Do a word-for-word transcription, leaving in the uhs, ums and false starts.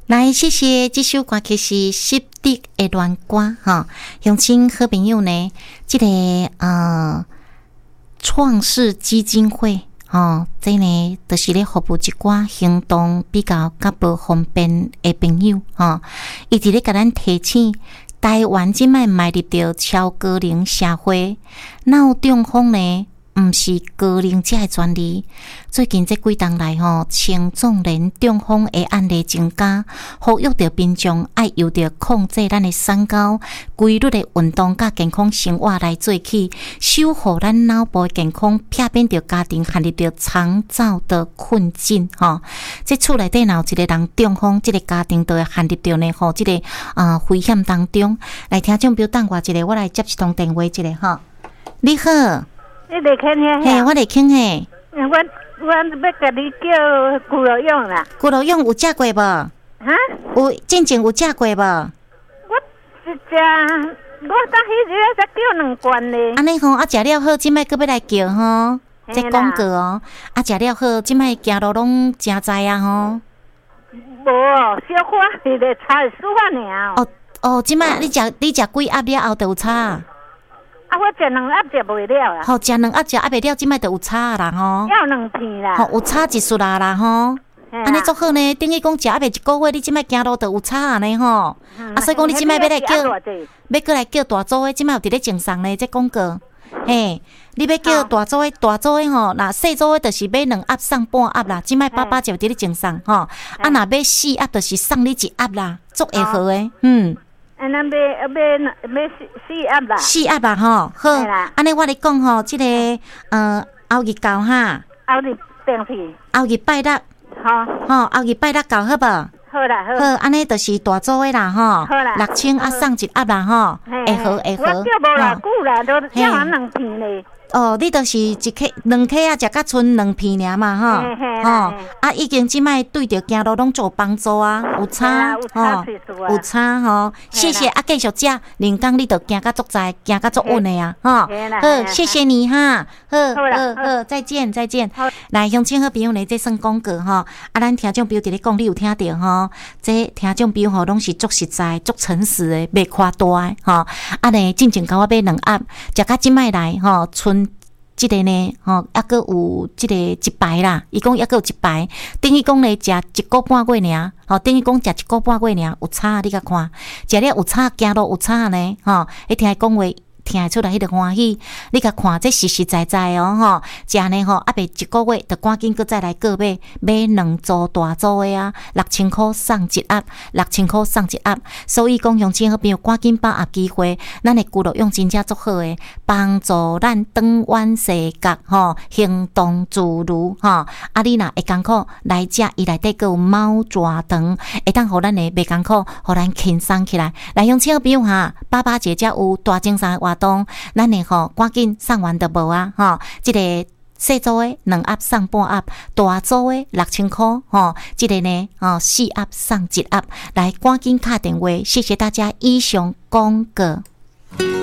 来，谢谢这首歌曲是《湿地的恋歌》哈，乡亲好朋友呢，这个呃创世基金会哦，这呢就是咧服务一寡行动比较较无方便的朋友哈，伊伫咧甲咱提醒，台湾即摆迈入着超高龄社会，脑中风呢？毋是高龄者的专利，最近这几冬来吼，青壮年中风的案例增加，呼吁着民众爱由着控制咱的三高、规律的运动甲健康生活来做起，守护咱脑部的健康，避免着家庭陷入着长照的困境吼。这厝内底若有一个人中风，这个家庭就会陷入着呢吼，这个啊、呃、危险当中。来，听众朋友等我一下，我来接一通电话一下吼。你好。 你来听听嘿，我来听嘿。 我我要甲你叫骨肉用啦。 骨肉用有食过无？ 哈？ 有进前有食过无？ 我是食，我到迄日才叫两罐咧。 安尼吼，啊食了好，即摆搁要来叫吼，这广告哦。啊食了好，即摆行路拢真知啊吼。 无，小可迄个差输啊尔。 哦哦，即摆你食你食几盒了后就有差。 啊，我食两盒食袂了啦。 好，食两盒食啊袂了，即摆就有差啦吼。 要两片啦。 好，有差一束啦啦吼。安尼足好呢，等于讲食啊袂一个月，你即摆行路就有差安尼吼。啊，所以讲你即摆要来叫，要过来叫大组的，即摆有伫咧正上呢，这广告。嘿，你要叫大组的，大组的吼，那细组的就是买两盒送半盒啦。即摆爸爸就伫咧正上吼，啊，若买四盒就是送你一盒啦，足会好诶，嗯。 啊，咱买买买四四盒啦， 四盒啦吼，好，安尼我咧讲吼，即、这个呃后日到哈， 后日定去， 后日拜六， 好， 吼，后日拜六到好无？ 好啦，好， 好，安尼就是大组的啦吼， 好啦， 六千啊送一盒啦吼，会好会好， 我叫无偌久啦，都叫完两片咧。 哦，你就是一克两克啊，食甲剩两片尔嘛吼，吼啊，已经即摆对着行路拢做帮助啊，有差吼，有差吼，谢谢啊，继续食，连工你着行甲足在，行甲足稳的啊，吼，好，谢谢你哈，好，好，好，再见，再见。来，乡亲好朋友呢，这算广告吼，啊，咱听众朋友伫咧讲，你有听着吼？这听众朋友吼，拢是足实在、足诚实的，袂夸大的吼，啊呢，进前甲我买两盒，食甲即摆来吼，剩。即个呢，吼，抑阁有即个一排啦，伊讲抑阁有一排，等于讲咧食一个半月尔，吼，等于讲食一个半月尔有差，你甲看，食了有差，行路有差呢，吼，迄听伊讲话。听得出来，迄个欢喜，你甲看，这实实在在哦，吼，食呢吼，啊，袂一个月，就赶紧搁再来购买，买两组大组的啊，六千块送一盒，六千块送一盒，所以讲乡亲好朋友赶紧把握机会，咱的骨肉用真正足好诶，帮助咱长弯世角吼，行动自如吼，啊，你若会艰苦来食，伊内底搁有猫爪糖，会当互咱的袂艰苦，互咱轻松起来。来，乡亲好朋友哈，爸爸姐姐有大精神活动，咱诶吼赶紧送完就无啊吼，即、这个细组诶两盒送半盒，大组诶六千块吼，即、这个呢吼四盒送一盒，来赶紧打电话，谢谢大家以上广告。